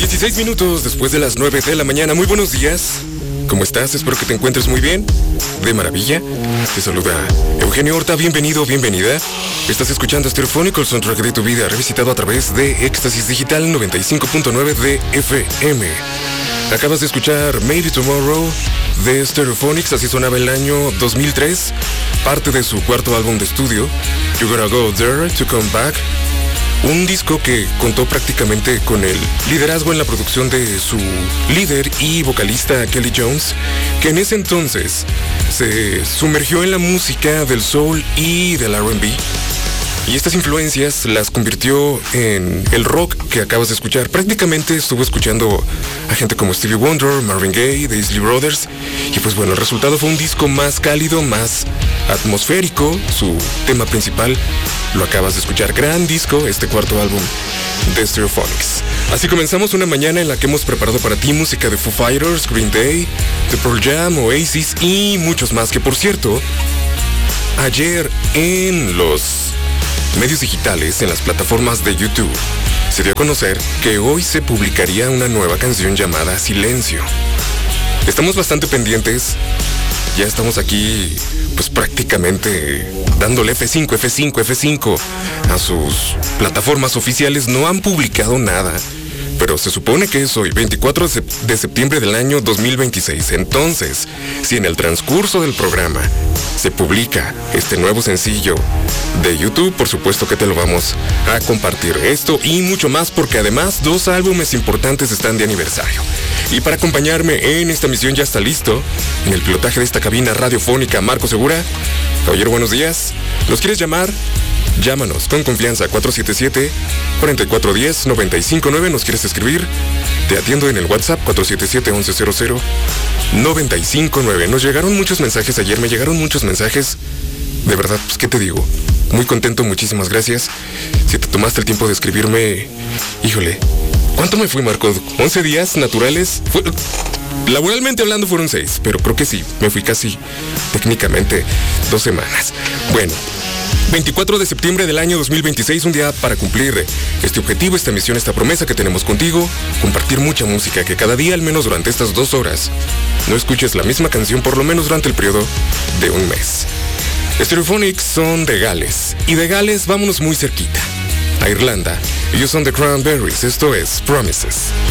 16 minutos después de las 9 de la mañana. Muy buenos días. ¿Cómo estás? Espero que te encuentres muy bien. De maravilla. Te saluda Eugenio Horta. Bienvenido, bienvenida. Estás escuchando Stereophonic, el soundtrack de tu vida, revisitado a través de Éxtasis Digital 95.9 de FM. Acabas de escuchar Maybe Tomorrow de Stereophonics, así sonaba el año 2003, parte de su cuarto álbum de estudio, You Gotta Go There to Come Back. Un disco que contó prácticamente con el liderazgo en la producción de su líder y vocalista Kelly Jones, que en ese entonces se sumergió en la música del soul y del R&B. Y estas influencias las convirtió en el rock que acabas de escuchar. Prácticamente estuvo escuchando a gente como Stevie Wonder, Marvin Gaye, The Isley Brothers. Y pues bueno, el resultado fue un disco más cálido, más atmosférico. Su tema principal lo acabas de escuchar. Gran disco, este cuarto álbum de Stereophonics. Así comenzamos una mañana en la que hemos preparado para ti música de Foo Fighters, Green Day, The Pearl Jam, Oasis y muchos más. Que por cierto, ayer en los medios digitales, en las plataformas de YouTube, se dio a conocer que hoy se publicaría una nueva canción llamada Silencio. Estamos bastante pendientes. Ya estamos aquí, pues prácticamente dándole F5 a sus plataformas oficiales. No han publicado nada, pero se supone que es hoy, 24 de septiembre del año 2026. Entonces, si en el transcurso del programa se publica este nuevo sencillo de YouTube, por supuesto que te lo vamos a compartir. Esto y mucho más, porque además 2 álbumes importantes están de aniversario. Y para acompañarme en esta misión ya está listo, en el pilotaje de esta cabina radiofónica, Marco Segura. Caballero, buenos días. ¿Nos quieres llamar? Llámanos con confianza, 477-4410-959. ¿Nos quieres escribir? Te atiendo en el WhatsApp, 477-1100-959. Nos llegaron muchos mensajes ayer, me llegaron muchos mensajes. De verdad, pues, ¿qué te digo? Muy contento, muchísimas gracias. Si te tomaste el tiempo de escribirme, híjole, ¿cuánto me fui, Marco? ¿11 días naturales? Laboralmente hablando fueron 6, pero creo que sí, me fui casi, técnicamente, 2 semanas. Bueno, 24 de septiembre del año 2026, un día para cumplir este objetivo, esta misión, esta promesa que tenemos contigo, compartir mucha música, que cada día, al menos durante estas 2 horas, no escuches la misma canción por lo menos durante el periodo de un mes. Stereophonics son de Gales, y de Gales vámonos muy cerquita, a Irlanda. Ellos son The Cranberries, esto es Promises.